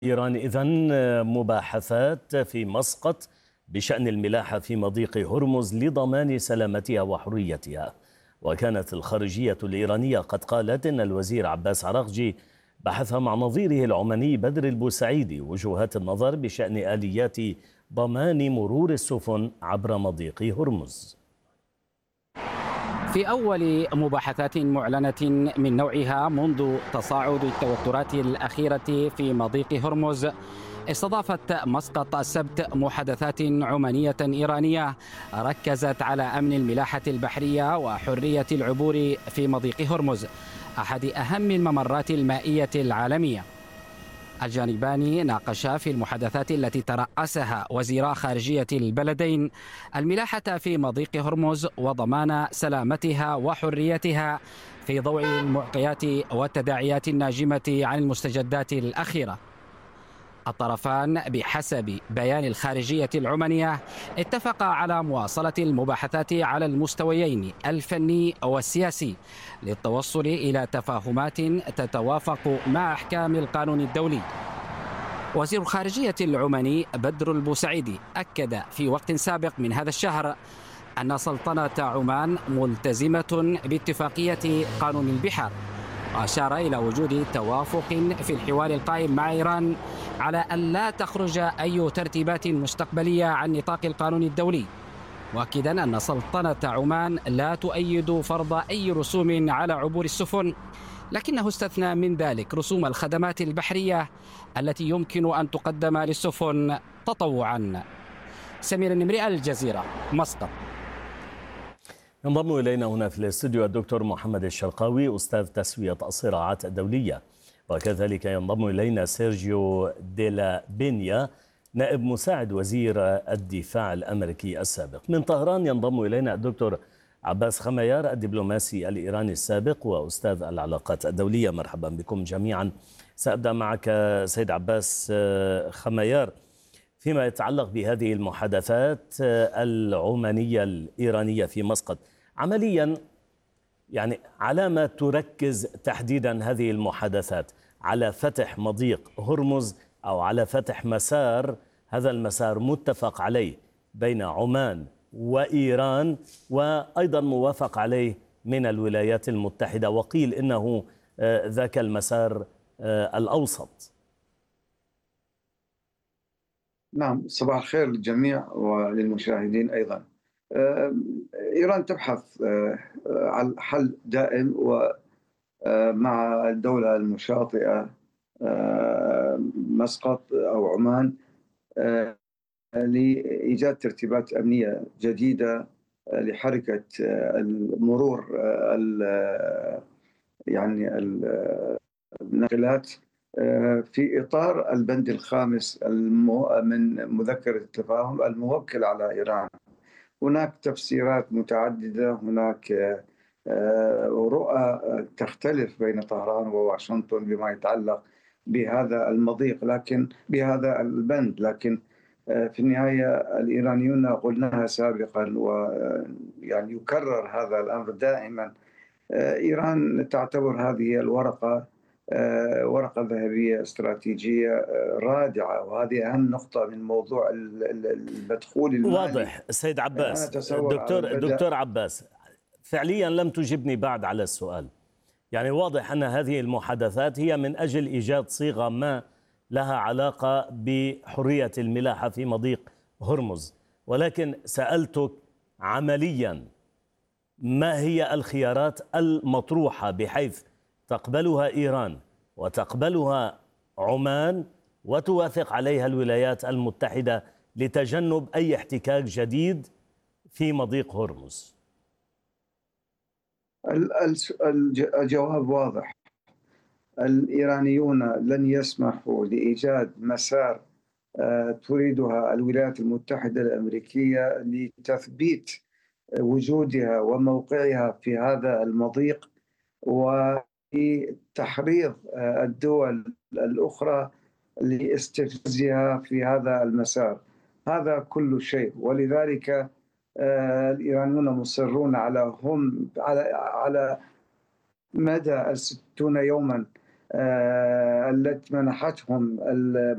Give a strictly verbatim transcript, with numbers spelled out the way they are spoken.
إيران إذن مباحثات في مسقط بشأن الملاحة في مضيق هرمز لضمان سلامتها وحريتها. وكانت الخارجية الإيرانية قد قالت إن الوزير عباس عراقجي بحث مع نظيره العماني بدر البوسعيدي وجهات النظر بشأن آليات ضمان مرور السفن عبر مضيق هرمز. في أول مباحثات معلنة من نوعها منذ تصاعد التوترات الأخيرة في مضيق هرمز، استضافت مسقط السبت محادثات عمانية إيرانية ركزت على أمن الملاحة البحرية وحرية العبور في مضيق هرمز، أحد أهم الممرات المائية العالمية. الجانبان ناقشا في المحادثات التي ترأسها وزيرا خارجية البلدين الملاحة في مضيق هرمز وضمان سلامتها وحريتها في ضوء المعطيات والتداعيات الناجمة عن المستجدات الأخيرة. الطرفان بحسب بيان الخارجية العمانية اتفقا على مواصلة المباحثات على المستويين الفني والسياسي للتوصل إلى تفاهمات تتوافق مع أحكام القانون الدولي. وزير الخارجية العماني بدر البوسعيدي أكد في وقت سابق من هذا الشهر أن سلطنة عمان ملتزمة باتفاقية قانون البحار، وأشار إلى وجود توافق في الحوار القائم مع إيران على أن لا تخرج أي ترتيبات مستقبلية عن نطاق القانون الدولي، مؤكدا أن سلطنة عمان لا تؤيد فرض أي رسوم على عبور السفن، لكنه استثنى من ذلك رسوم الخدمات البحرية التي يمكن أن تقدم للسفن تطوعا. سمير النمري، الجزيرة، مسقط. ينضم إلينا هنا في الاستوديو الدكتور محمد الشرقاوي أستاذ تسوية الصراعات الدولية، وكذلك ينضم إلينا سيرجيو ديلا بينيا نائب مساعد وزير الدفاع الأمريكي السابق. من طهران ينضم إلينا الدكتور عباس خميار الدبلوماسي الإيراني السابق وأستاذ العلاقات الدولية. مرحبا بكم جميعا. سأبدأ معك سيد عباس خميار فيما يتعلق بهذه المحادثات العمانية الإيرانية في مسقط. عمليا يعني على ما تركز تحديدا هذه المحادثات؟ على فتح مضيق هرمز أو على فتح مسار، هذا المسار متفق عليه بين عمان وإيران وأيضا موافق عليه من الولايات المتحدة، وقيل إنه ذاك المسار الأوسط؟ نعم، صباح الخير للجميع وللمشاهدين أيضا. إيران تبحث عن حل دائم ومع الدولة المشاطئة مسقط أو عمان لإيجاد ترتيبات أمنية جديدة لحركة المرور يعني الناقلات في إطار البند الخامس من مذكرة التفاهم الموكل على إيران. هناك تفسيرات متعددة، هناك رؤى تختلف بين طهران وواشنطن بما يتعلق بهذا المضيق، لكن بهذا البند، لكن في النهاية الإيرانيون قلناها سابقا ويعني يكرر هذا الأمر دائما. إيران تعتبر هذه الورقة ورقة ذهبية استراتيجية رادعة، وهذه أهم نقطة من موضوع المدخول المالي. واضح سيد عباس. دكتور دكتور عباس، فعليا لم تجبني بعد على السؤال. يعني واضح أن هذه المحادثات هي من أجل إيجاد صيغة ما لها علاقة بحرية الملاحة في مضيق هرمز، ولكن سألتك عمليا ما هي الخيارات المطروحة بحيث تقبلها إيران وتقبلها عمان وتوافق عليها الولايات المتحدة لتجنب أي احتكاك جديد في مضيق هرمز؟ الجواب واضح. الإيرانيون لن يسمحوا لإيجاد مسار تريدها الولايات المتحدة الأمريكية لتثبيت وجودها وموقعها في هذا المضيق وتحريض الدول الأخرى لاستفزازها في هذا المسار. هذا كل شيء، ولذلك الإيرانيون مصرون على هم على على مدى الستون يوما التي منحتهم